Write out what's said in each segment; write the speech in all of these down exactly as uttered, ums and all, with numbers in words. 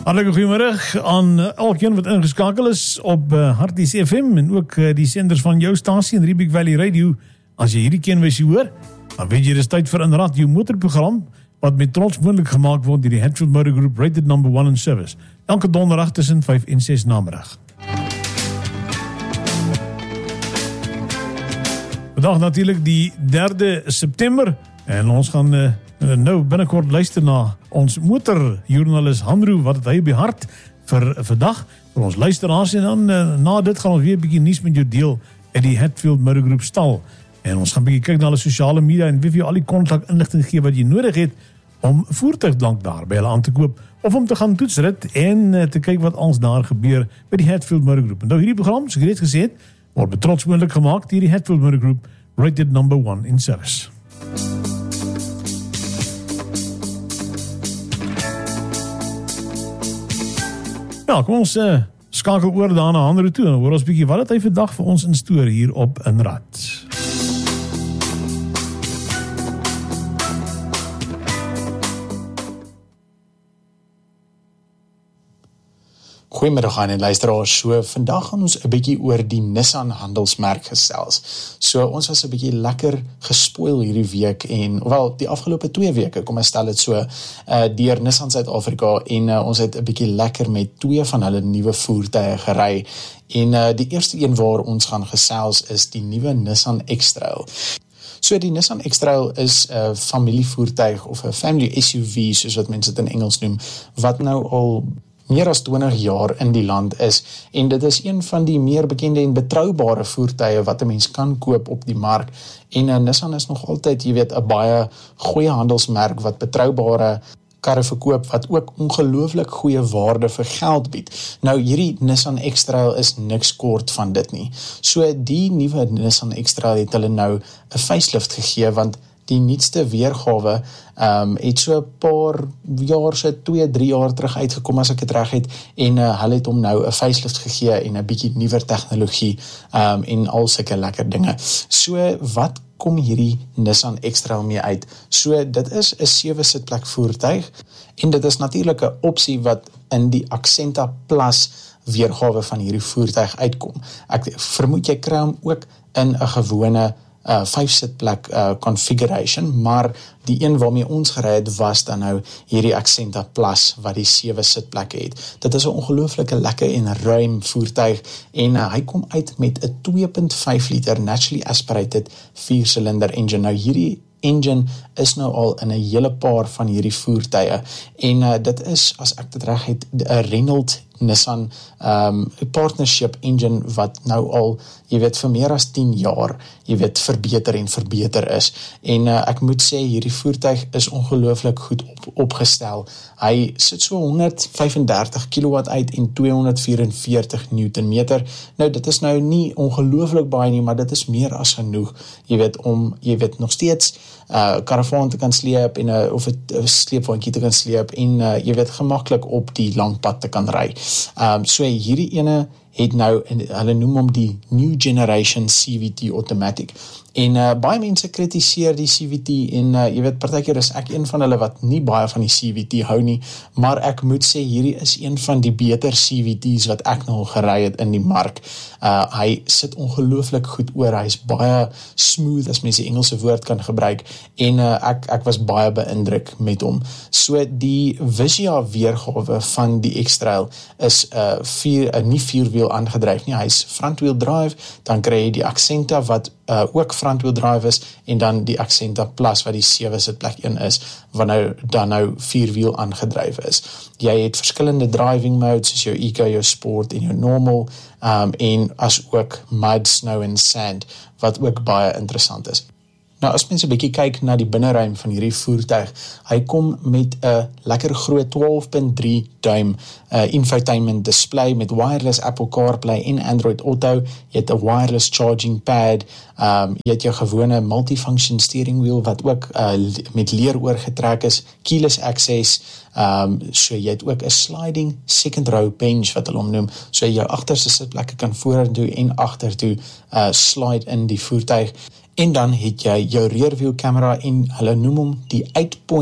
Hartelijk goeiemiddag aan elkeen wat ingeskakel is op uh, Harties F M en ook uh, die senders van jou stasie in Riebeek Valley Radio. As jy hierdie ken wys jy hoor, dan weet jy dis tyd vir 'n radio motorprogram wat met trots moontlik gemaak word deur die Hatfield Motor Group Rated Number one in Service. Elke donderdag tussen vyf en ses namiddag. Vandag natuurlik die derde September en ons gaan uh, nou binnekort luister na ons motorjoernalis Hanro wat het hy op die hart vir vandag, vir ons luisteraars en dan uh, na dit gaan ons weer 'n bietjie nuus met jou deel uit die Hatfield Motor Group stal. En ons gaan 'n bietjie kyk na hulle sosiale media en wie vir jou al die kontak inligting gee wat jy nodig het om voertuigdank daar by hulle aan te koop of om te gaan toetsrit en uh, te kyk wat ons daar gebeur by die Hatfield Motor Group. En nou hierdie program, soos ek reeds gesê het, word betrots moontlik gemaak deur die Hatfield Motor Group Rated Number one in Service. Ja, kom ons uh, skakel oor daar na Hanro toe en hoor ons bietjie wat het hy vandag vir ons instoor hier op Inrad. Goeiemiddag aan en luisteraars. So vandag gaan ons 'n bietjie oor die Nissan handelsmerk gesels. So ons was 'n bietjie lekker gespoil hierdie week en wel die afgelope twee weke, kom ek stel dit so, uh, deur Nissan Suid-Afrika en uh, ons het 'n bietjie lekker met twee van hulle nuwe voertuie gery. En uh, die eerste een waar ons gaan gesels is die nuwe Nissan X-Trail. So die Nissan X-Trail is 'n uh, familievoertuig of 'n family S U V soos wat mense dit in Engels noem, wat nou al meer as twintig jaar in die land is en dit is een van die meer bekende en betroubare voertuie wat 'n mens kan koop op die mark en uh, Nissan is nog altyd, jy weet, 'n baie goeie handelsmerk wat betroubare karre verkoop wat ook ongelooflik goeie waarde vir geld bied. Nou hierdie Nissan X-Trail is niks kort van dit nie. So die nuwe Nissan X-Trail het hulle nou 'n facelift gegee want die nuutste weergawe um, het so 'n paar jaar, so twee, drie jaar terug uitgekom as ek het reg het en uh, hulle het hom nou 'n facelift gegee en 'n bietjie nuwer tegnologie um, en al sulke lekker dinge. So wat kom hierdie Nissan X-Trail mee uit? So dit is 'n sewe sitplek voertuig en dit is natuurlik 'n opsie wat in die Accenta Plus weergawe van hierdie voertuig uitkom. Ek vermoed jy kry hom ook in 'n gewone Uh, vyf sitplek uh, configuration, maar die een waarmee ons gery het was dan nou hierdie Accenta Plus wat die sewe sitplekke het. Dit is 'n ongelooflike lekker en ruim voertuig en uh, hy kom uit met 'n twee punt vyf liter naturally aspirated vier-silinder engine. Nou hierdie engine is nou al in 'n hele paar van hierdie voertuie en uh, dit is, as ek dit reg het, 'n Renault Nissan um, partnership engine wat nou al, jy weet, vir meer as tien jaar, jy weet, verbeter en verbeter is. En uh, ek moet sê, hierdie voertuig is ongelooflik goed op, opgestel. Hy sit so honderd vyf en dertig kilowatt uit en tweehonderd vyf en veertig newtonmeter. Nou, dit is nou nie ongelooflik baie nie, maar dit is meer as genoeg, jy weet, om, jy weet, nog steeds uh, karavaan te kan sleep en uh, of 'n sleepwaandjie te kan sleep en uh, jy weet, gemaklik op die lang pad te kan ry. Um, so hierdie ene het nou, en hulle noem hom die New Generation C V T Automatic. En uh, baie mense kritiseer die C V T en uh, jy weet, partykeer is ek een van hulle wat nie baie van die C V T hou nie, maar ek moet sê, hierdie is een van die beter C V T's wat ek nou gery het in die mark. Uh, hy sit ongelooflik goed oor, hy is baie smooth, as mense die Engelse woord kan gebruik, en uh, ek, ek was baie beïndruk met hom. So die Visia weergawe van die X-Trail is uh, vier, uh, nie vierwiel aangedryf nie, hy is front-wheel drive, dan kry jy die Accenta wat uh, ook front-wheel drive is, en dan die Accenta Plus wat die sewe sitplek een is, wat nou, dan nou vierwiel aangedryf is. Jy het verskillende driving modes, soos jou Eco, jou Sport en jou Normal, um, en as ook Mud, Snow en Sand, wat ook baie interessant is. Nou, as mense 'n bietjie kyk na die binneruim van hierdie voertuig, hy kom met 'n lekker groot twaalf punt drie duim uh, infotainment display met wireless Apple CarPlay en Android Auto. Jy het 'n wireless charging pad, um, jy het jou gewone multifunction steering wheel wat ook uh, met leer oorgetrek is, keyless access, um, so jy het ook 'n sliding second row bench wat hulle hom noem, so jou agterste sitplekke kan vorentoe en agtertoe uh, slide in die voertuig. En dan het jy jou rearview camera en hulle noem hom die eight point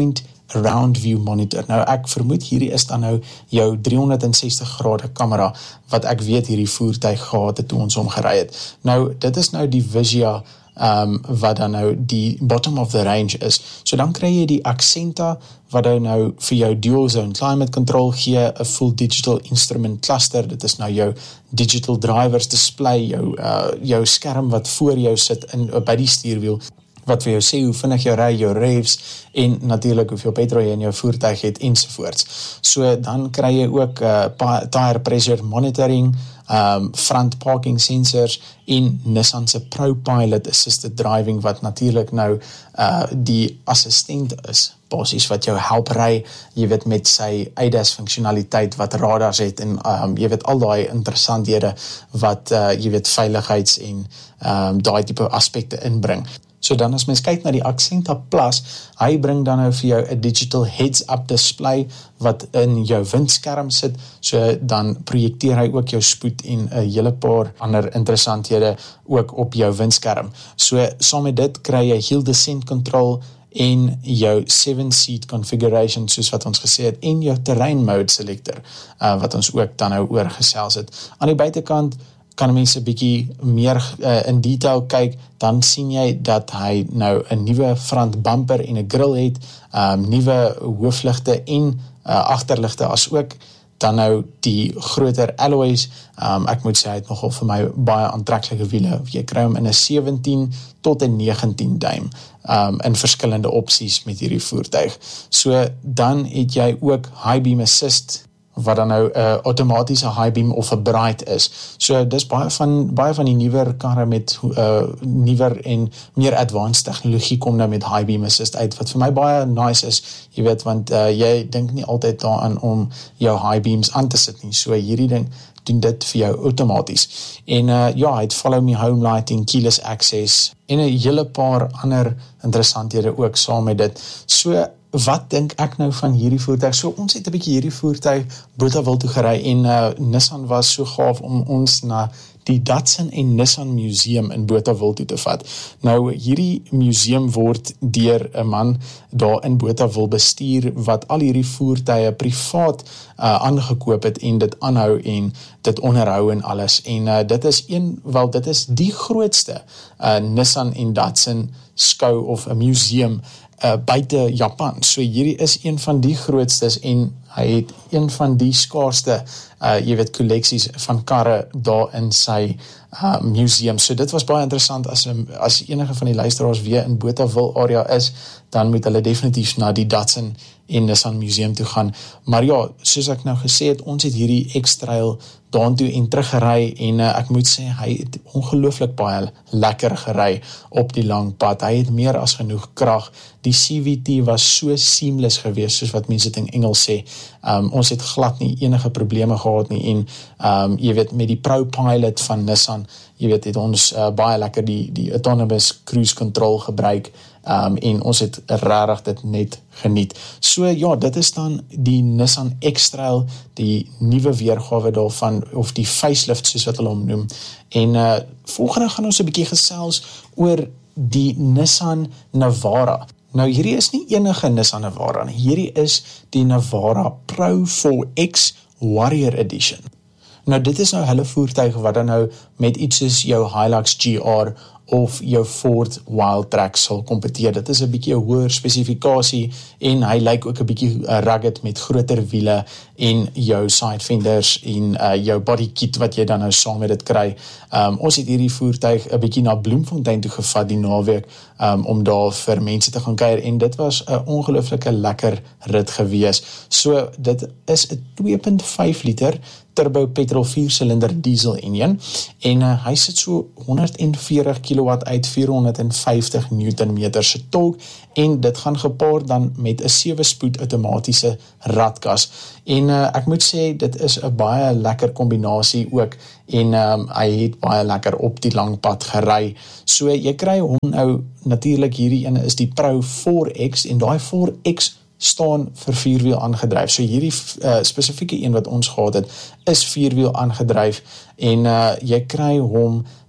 round view monitor. Nou ek vermoed hierdie is dan nou jou driehonderdsestig grade kamera wat ek weet hierdie voertuig gehad het toe ons hom gery het. Nou dit is nou die Visia um, wat dan nou die bottom of the range is. So dan kry jy die Accenta wat nou nou vir jou dual zone climate control gee, 'n full digital instrument cluster, dit is nou jou digital drivers display, jou uh, jou skerm wat voor jou sit in uh, by die stuurwiel, wat vir jou sê hoe vinnig jou ry, jou revs en natuurlik hoeveel petrol jy in jou voertuig het ensovoorts. So dan kry jy ook uh, tire pressure monitoring, um, front parking sensors en Nissan se ProPilot assisted driving wat natuurlik nou uh, die assistent is, basies wat jou help ry, jy weet met sy A D A S funksionaliteit wat radars het en um, jy weet al daai interessanthede wat uh, jy weet veiligheids en um, daai tipe aspekte inbring. So dan as mens kyk na die Accenta Plus, hy bring dan nou vir jou 'n digital heads-up display wat in jou windskerm sit, so dan projekteer hy ook jou spoed en 'n hele paar ander interessanthede ook op jou windskerm. So saam met dit kry jy hill descent control en jou seven seat configuration soos wat ons gesê het en jou terrain mode selector uh, wat ons ook dan nou oorgesels het. Aan die buitekant kan mense 'n bietjie meer uh, in detail kyk, dan sien jy dat hy nou 'n nuwe front bumper en 'n grille het, um, nuwe hoofligte en uh, agterligte as ook dan nou die groter alloys. Um, ek moet sê hy het nogal vir my baie aantreklike wiele. Jy kry hom in 'n sewentien tot 'n negentien duim um, in verskillende opsies met hierdie voertuig. So dan het jy ook high beam assist wat dan nou 'n uh, outomatiese high beam of 'n bright is. So dis baie van baie van die nuwer karre met uh, nuwer en meer advanced tegnologie kom nou met high beam assist uit wat vir my baie nice is, jy weet, want uh, jy dink nie altyd daaraan om jou high beams aan te sit nie. So hierdie ding doen dit vir jou outomaties. En uh, ja, hy het follow me home lighting, keyless access en 'n hele paar ander interessanthede ook saam met dit. So wat dink ek nou van hierdie voertuig? So ons het 'n bietjie hierdie voertuig Botawil toe gery en uh, Nissan was so gaaf om ons na die Datsun en Nissan Museum in Botawil toe te vat. Nou hierdie museum word deur 'n man daar in Botawil bestuur wat al hierdie voertuie privaat uh, aangekoop het en dit aanhou en dit onderhou en alles. En uh, dit is een, wel dit is die grootste uh, Nissan en Datsun skou of 'n museum Uh, buite Japan. So hierdie is een van die grootstes en hy het een van die skaarste uh, jy weet kolleksies van karre daar in sy uh, museum. So dit was baie interessant as, as enige van die luisteraars weer in Botawil area is, dan moet hulle definitief na die Datsun en Nissan Museum toe gaan. Maar ja, soos ek nou gesê het, ons het hierdie X-Trail daartoe en teruggery en uh, ek moet sê, hy het ongelooflik baie lekker gery op die lang pad. Hy het meer as genoeg krag. Die C V T was so seamless geweest, soos wat mense dit in Engels sê. Um, ons het glad nie enige probleme gehad nie en um, jy weet, met die ProPilot van Nissan, jy weet, het ons uh, baie lekker die, die autonomous cruise control gebruik um, en ons het regtig dit net geniet. So ja, dit is dan die Nissan X-Trail, die nuwe weergawe daarvan, of die facelift soos wat hulle hom noem. En uh, volgende gaan ons 'n bietjie gesels oor die Nissan Navara. Nou hierdie is nie enige Nissan Navara nie, hierdie is die Navara Pro four X Warrior Edition. Nou dit is nou hulle voertuig wat dan nou met iets soos jou Hilux G R of jou Ford Wildtrak sal kompeteer. Dit is 'n bietjie 'n hoër spesifikasie en hy lyk ook 'n bietjie rugged met groter wiele en jou side fenders en uh, jou body kit wat jy dan nou saam met dit kry. Um, ons het hierdie voertuig 'n bietjie na Bloemfontein toe gevat die naweek um, om daar vir mense te gaan kuier en dit was 'n ongelooflike lekker rit gewees. So dit is 'n twee punt vyf liter turbo petrol vier-silinder diesel enjin en uh, hy sit so honderd en veertig kilowatt uit, vierhonderd en vyftig newtonmeter se torque en dit gaan gepaard dan met 'n sewe spoed outomatiese radkas. En uh, ek moet sê dit is 'n baie lekker kombinasie ook en um, hy het baie lekker op die lang pad gery. So jy kry hom nou natuurlik, hierdie ene is die Pro four X en daai four X staan vir vierwiel aangedryf. So hierdie uh, spesifieke een wat ons gehad het, is vierwiel aangedryf en uh, jy kry hom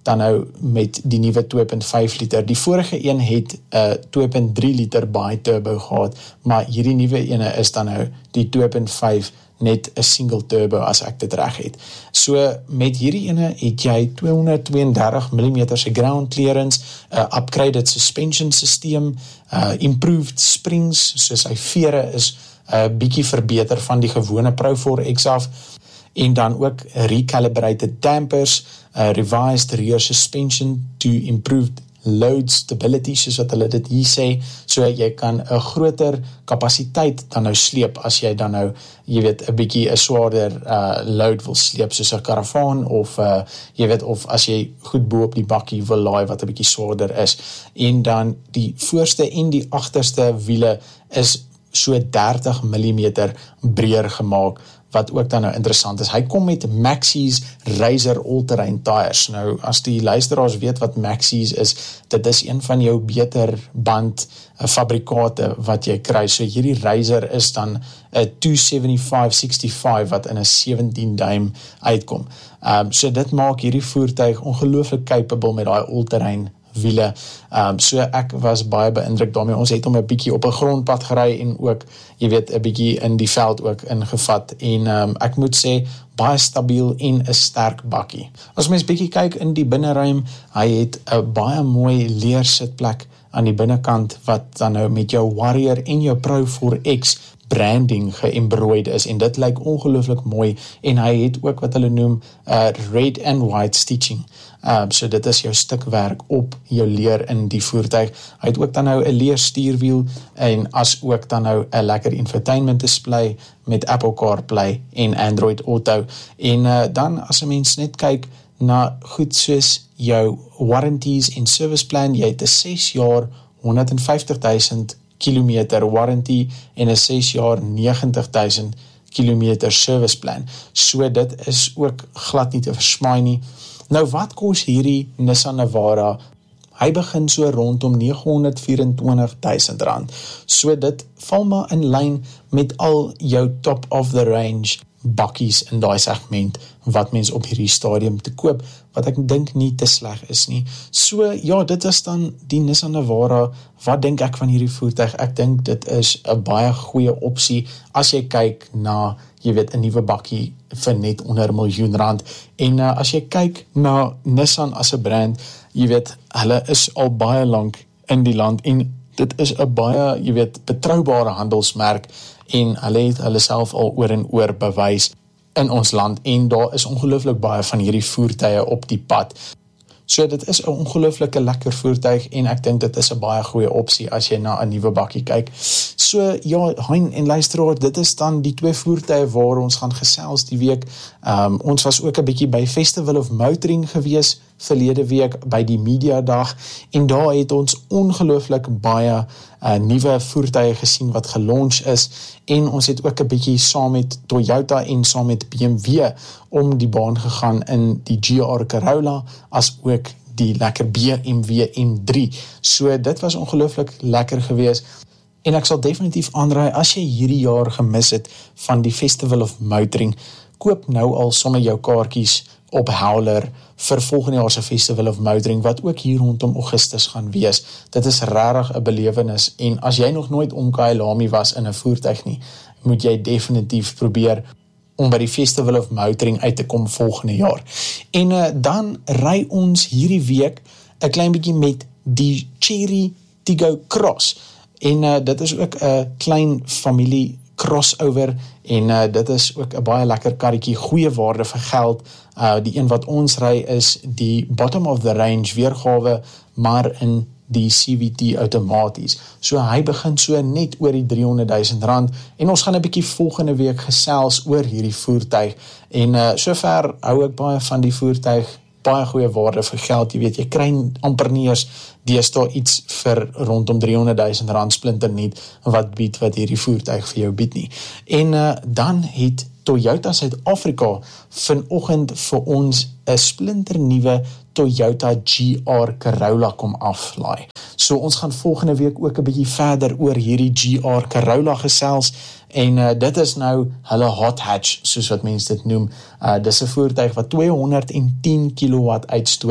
dan nou met die nuwe twee punt vyf liter. Die vorige een het 'n uh, twee punt drie liter bi-turbo gehad, maar hierdie nuwe ene is dan nou die twee punt vyf net 'n single turbo as ek dit reg het. So met hierdie ene het jy tweehonderdtweeëndertig millimeter se ground clearance, 'n uh, upgraded suspension system, uh, improved springs, soos sy vere is 'n uh, bietjie verbeter van die gewone Pro four X af, en dan ook recalibrated dampers, uh, revised rear suspension to improved load stability, soos wat hulle dit hier sê, so jy kan 'n groter kapasiteit dan nou sleep, as jy dan nou, jy weet, 'n bietjie 'n swaarder uh, load wil sleep, soos 'n karavaan, of uh, jy weet, of as jy goed bo op die bakkie wil laai, wat 'n bietjie swaarder is, en dan die voorste en die agterste wiele is so dertig millimeter breër gemaak, wat ook dan nou interessant is. Hy kom met Maxxis Razor all-terrain tires. Nou, as die luisteraars weet wat Maxxis is, dit is een van jou beter band uh, fabrikate wat jy kry. So hierdie Razor is dan 'n two seventy-five sixty-five wat in 'n seventeen duim uitkom. Um, so dit maak hierdie voertuig ongelooflik capable met daai all-terrain wiele. Um, so ek was baie beïndruk daarmee. Ons het hom 'n bietjie op 'n grondpad gery en ook, jy weet, 'n bietjie in die veld ook ingevat. En um, ek moet sê, baie stabiel en 'n sterk bakkie. As mens bietjie kyk in die binneruim, hy het 'n baie mooi leer sitplek aan die binnekant wat dan nou met jou Warrior en jou Pro four X branding geëmbrooid is, en dit lyk ongelooflik mooi, en hy het ook wat hulle noem uh, red and white stitching. Um, so dit is jou stukwerk op jou leer in die voertuig. Hy het ook dan nou 'n leer stuurwiel, en as ook dan nou 'n lekker infotainment display met Apple CarPlay en Android Auto. En uh, dan as 'n mens net kyk na goed soos jou warranties en service plan, jy het 'n ses jaar honderdvyftig duisend kilometer warranty en 'n ses jaar negentig duisend kilometer service plan. So dit is ook glad nie te versmaai nie. Nou wat kos hierdie Nissan Navara? Hy begin so rondom negenhonderdvierentwintig duisend rand. So dit val maar in lyn met al jou top of the range bakkies in daai segment wat mens op hierdie stadium te koop, wat ek dink nie te sleg is nie. So ja, dit is dan die Nissan Navara. Wat dink ek van hierdie voertuig? Ek dink dit is 'n baie goeie opsie as jy kyk na, jy weet, 'n nuwe bakkie vir net onder 'n miljoen rand. En uh, as jy kyk na Nissan as 'n brand, jy weet, hulle is al baie lank in die land, en dit is 'n baie, jy weet, betroubare handelsmerk, en hulle het hulle self al oor en oor bewys in ons land, en daar is ongelooflik baie van hierdie voertuie op die pad. So dit is 'n ongelooflike lekker voertuig, en ek dink dit is 'n baie goeie opsie as jy na 'n nuwe bakkie kyk. So ja, Hein en luisteraar, dit is dan die twee voertuie waar ons gaan gesels die week. Um, ons was ook 'n bietjie by Festival of Motoring gewees verlede week by die Media Dag, en daar het ons ongelooflik baie uh, nuwe voertuie gesien wat gelaunch is, en ons het ook 'n bietjie saam met Toyota en saam met B M W om die baan gegaan in die G R Corolla, as ook die lekker B M W M drie. So dit was ongelooflik lekker gewees, en ek sal definitief aanraai, as jy hierdie jaar gemis het van die Festival of Motoring, koop nou al sommer jou kaartjies op Howler vir volgende jaar se Festival of Motoring, wat ook hier rondom Augustus gaan wees. Dit is regtig 'n belewenis, en as jy nog nooit om Kyalami was in 'n voertuig nie, moet jy definitief probeer om by die Festival of Motoring uit te kom volgende jaar. En uh, dan ry ons hierdie week 'n klein bietjie met die Chery Tiggo Cross, en uh, dit is ook 'n klein familie crossover, en uh, dit is ook 'n baie lekker karretjie, goeie waarde vir geld. Uh, die een wat ons ry is die bottom of the range weergawe, maar in die C V T outomaties. So hy begin so net oor die driehonderd duisend rand, en ons gaan 'n bietjie volgende week gesels oor hierdie voertuig, en uh, sover hou ek baie van die voertuig, baie goeie waarde vir geld, jy weet, jy kry amper nie eers deesdae iets vir rondom driehonderd duisend rand splinternuut wat bied wat hierdie voertuig vir jou bied nie. En uh, dan het Toyota Suid-Afrika vanoggend vir ons 'n splinternuwe Toyota G R Corolla kom aflaai. So ons gaan volgende week ook 'n bietjie verder oor hierdie G R Corolla gesels, en uh, dit is nou hulle hot hatch, soos wat mense dit noem. Uh, dis 'n voertuig wat tweehonderd tien kilowatt uitstoot,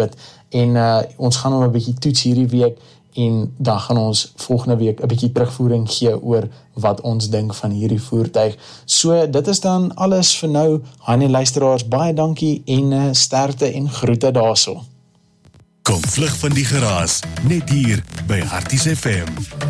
en uh, ons gaan hom 'n bietjie toets hierdie week en dan gaan ons volgende week 'n bietjie terugvoering gee oor wat ons dink van hierdie voertuig. So dit is dan alles vir nou. Hannie luisteraars, baie dankie en uh, sterkte en groete daarso. Kom vlug van die geraas, net hier by Harties F M.